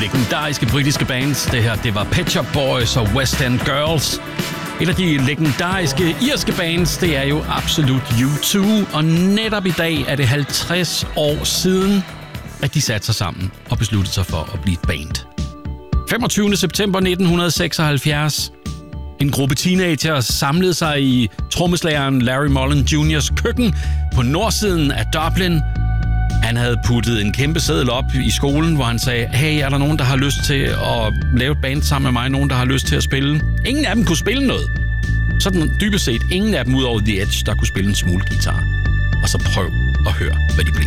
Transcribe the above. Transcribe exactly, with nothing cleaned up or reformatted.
legendariske britiske bands. Det her, det var Pet Shop Boys og West End Girls. Et af de legendariske irske bands, det er jo absolut U to. Og netop i dag er det halvtreds år siden, at de satte sig sammen og besluttede sig for at blive et band. femogtyvende september nitten seksoghalvfjerds. En gruppe teenager samlede sig i trommeslageren Larry Mullen juniors køkken på nordsiden af Dublin. Han havde puttet en kæmpe seddel op i skolen, hvor han sagde, hey, er der nogen, der har lyst til at lave et band sammen med mig? Nogen, der har lyst til at spille? Ingen af dem kunne spille noget. Sådan dybest set ingen af dem ud over The Edge, der kunne spille en smule guitar. Og så prøv at høre, hvad de blev.